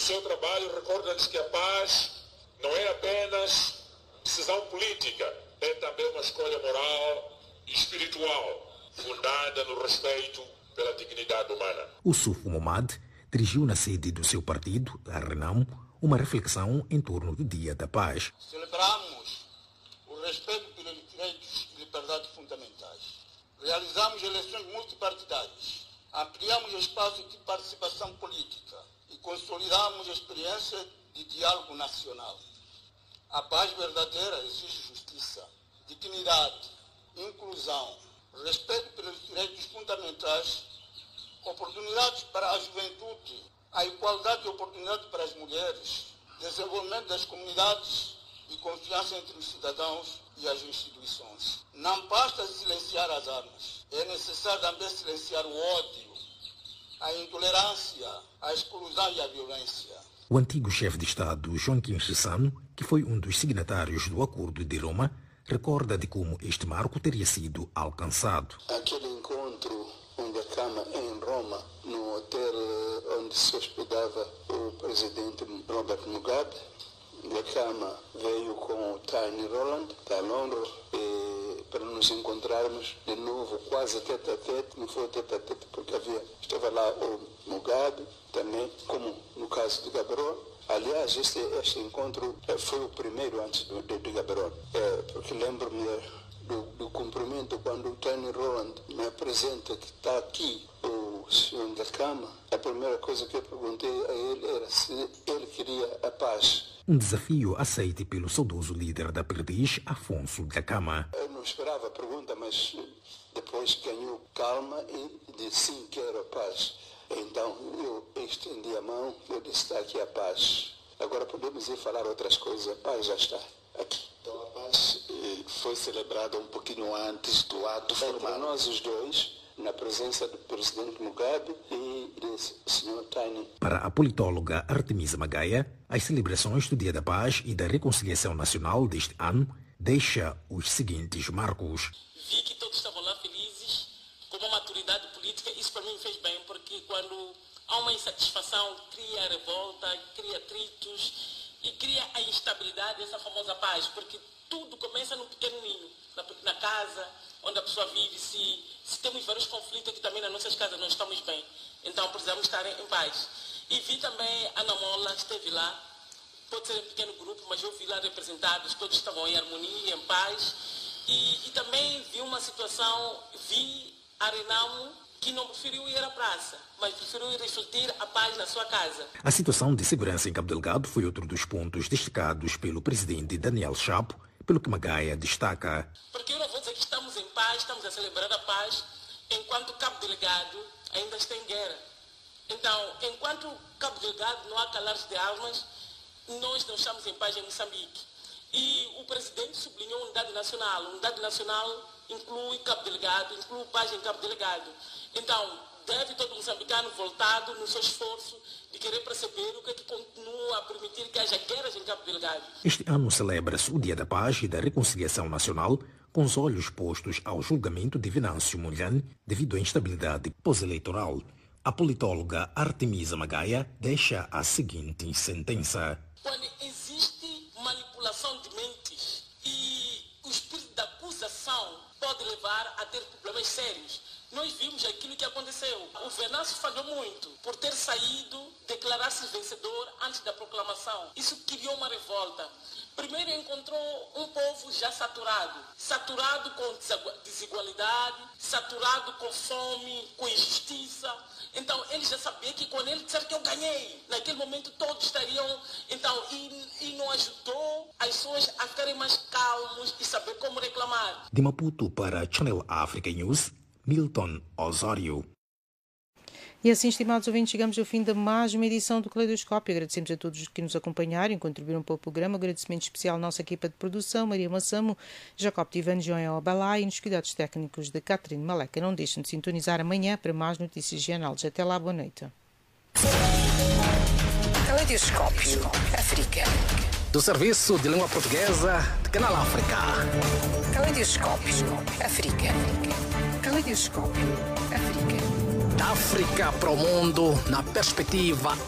seu trabalho recorda-nos que a paz não é apenas decisão política, é também uma escolha moral e espiritual, fundada no respeito pela dignidade humana. O Suf Momad dirigiu na sede do seu partido, a Renamo, uma reflexão em torno do Dia da Paz. Celebramos o respeito pelos direitos e liberdades fundamentais. Realizamos eleições multipartidárias. Ampliamos espaços de participação política e consolidamos a experiência de diálogo nacional. A paz verdadeira exige justiça, dignidade, inclusão, respeito pelos direitos fundamentais, oportunidades para a juventude, a igualdade de oportunidades para as mulheres, desenvolvimento das comunidades e confiança entre os cidadãos e as instituições. Não basta silenciar as armas, é necessário também silenciar o ódio, a intolerância, a exclusão e a violência. O antigo chefe de Estado, Joaquim Chissano, que foi um dos signatários do Acordo de Roma, recorda de como este marco teria sido alcançado. Aquele encontro onde a Cama em Roma, no hotel onde se hospedava o presidente Robert Mugabe, a Cama veio com o Tiny Roland, da Londres, para nos encontrarmos de novo, quase tete a tete. Não foi tete a tete porque estava lá o Mugabe também, como no caso de Gaborone. Aliás, este encontro foi o primeiro antes de Gaborone, porque lembro-me do cumprimento quando o Tiny Roland me apresenta que está aqui o senhor da Cama. A primeira coisa que eu perguntei a ele era se ele queria a paz. Um desafio aceito pelo saudoso líder da Perdiz, Afonso da Cama. Eu não esperava a pergunta, mas depois ganhou calma e disse sim, quero a paz. Então eu estendi a mão, eu disse está aqui a paz. Agora podemos ir falar outras coisas, a paz já está aqui. Então a paz foi celebrada um pouquinho antes do ato formal. Entre nós os dois, na presença do presidente Mugabe e do senhor Tiny. Para a politóloga Artemisa Magaia, as celebrações do Dia da Paz e da Reconciliação Nacional deste ano deixam os seguintes marcos. Vi que todos estavam lá felizes, com uma maturidade política. Isso para mim fez bem, porque quando há uma insatisfação, cria revolta, cria atritos e cria a instabilidade dessa famosa paz, porque tudo começa no pequeno ninho, na casa onde a pessoa vive. Se temos vários conflitos aqui também nas nossas casas, não estamos bem. Então precisamos estar em paz. E vi também a Ana Mola, esteve lá, pode ser em pequeno grupo, mas eu vi lá representados, todos estavam em harmonia, em paz. E também vi uma situação, vi a Renamo, que não preferiu ir à praça, mas preferiu ir refletir a paz na sua casa. A situação de segurança em Cabo Delgado foi outro dos pontos destacados pelo presidente Daniel Chapo, pelo que Magaia destaca. Porque eu não vou dizer que estamos em paz, estamos a celebrar a paz, enquanto Cabo Delgado ainda está em guerra. Então, enquanto Cabo Delgado não há calar de armas, nós não estamos em paz em Moçambique. E o presidente sublinhou unidade nacional. Unidade nacional inclui Cabo Delgado, inclui paz em Cabo Delgado. Então, deve todo moçambicano voltado no seu esforço de querer perceber o que é que continua a permitir que haja guerras em Cabo Delgado. Este ano celebra-se o Dia da Paz e da Reconciliação Nacional, com os olhos postos ao julgamento de Venâncio Mondlane devido à instabilidade pós-eleitoral. A politóloga Artemisa Magaia deixa a seguinte sentença. Quando existe manipulação de mentes e o espírito da acusação pode levar a ter problemas sérios. Nós vimos aquilo que aconteceu. O Venâncio falhou muito por ter saído, declarar-se vencedor antes da proclamação. Isso criou uma revolta. Primeiro encontrou um povo já saturado com desigualdade, saturado com fome, com injustiça. Então ele já sabia que quando ele disser que eu ganhei, naquele momento todos estariam. Então, e não ajudou as pessoas a ficarem mais calmos e saber como reclamar. De Maputo para a Channel Africa News, Milton Osório. E assim, estimados ouvintes, chegamos ao fim de mais uma edição do Caleidoscópio. Agradecemos a todos que nos acompanharam e contribuíram para o programa. Agradecimento especial à nossa equipa de produção, Maria Massamo, Jacob Tivan, João Obalá e nos cuidados técnicos de Catherine Maleca. Não deixem de sintonizar amanhã para mais notícias regionais. Até lá, boa noite. Caleidoscópio África. Do Serviço de Língua Portuguesa de Canal África. Caleidoscópio África. Caleidoscópio África. Da África para o mundo, na perspectiva